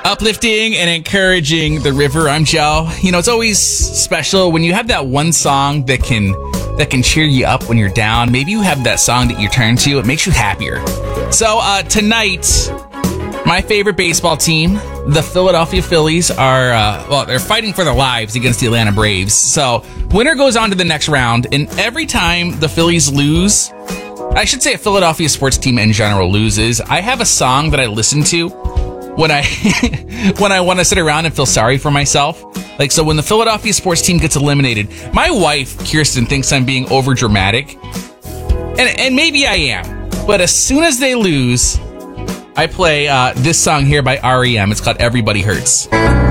Uplifting and encouraging the river. I'm Joe. You know, it's always special when you have that one song that can cheer you up when you're down. Maybe you have that song that you turn to. It makes you happier. So tonight, my favorite baseball team, the Philadelphia Phillies, are they're fighting for their lives against the Atlanta Braves. So winner goes on to the next round, and every time the Phillies lose, I should say a Philadelphia sports team in general loses, I have a song that I listen to when I when I want to sit around and feel sorry for myself. Like, so when the Philadelphia sports team gets eliminated, my wife, Kirsten, thinks I'm being over dramatic. And maybe I am. But as soon as they lose, I play this song here by REM. It's called Everybody Hurts.